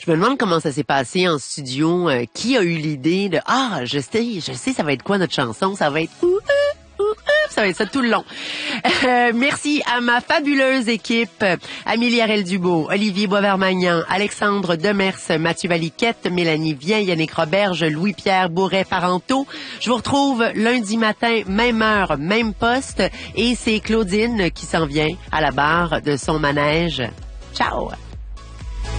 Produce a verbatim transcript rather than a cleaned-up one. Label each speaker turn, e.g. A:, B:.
A: Je me demande comment ça s'est passé en studio. Euh, qui a eu l'idée de « Ah, je sais, je sais, ça va être quoi notre chanson? Ça va être... Ouh, ouh, ouh, ça va être ça tout le long. » Euh, merci à ma fabuleuse équipe. Amélie Arel-Dubo, Olivier Boisvert-Magnan, Alexandre Demers, Mathieu Valiquette, Mélanie Vien, Yannick Roberge, Louis-Pierre Bourret-Parenteau. Je vous retrouve lundi matin, même heure, même poste. Et c'est Claudine qui s'en vient à la barre de son manège. Ciao!